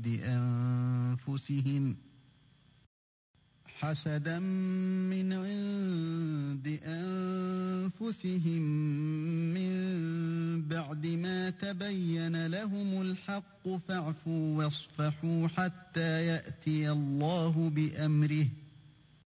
من عند أنفسهم من بعد ما تبين لهم الحق فاعفوا واصفحوا حتى يأتي الله بأمره